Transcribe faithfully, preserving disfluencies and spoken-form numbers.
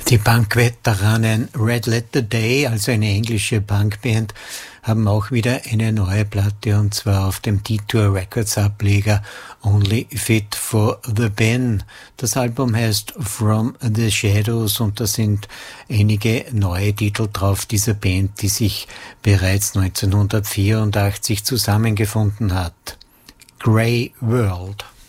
Die Punk-Veteranen Red Letter Day, also eine englische Punkband, haben auch wieder eine neue Platte, und zwar auf dem Detour Records Ableger Only Fit for the Ben. Das Album heißt From the Shadows und da sind einige neue Titel drauf dieser Band, die sich bereits neunzehnhundertvierundachtzig zusammengefunden hat. Grey World.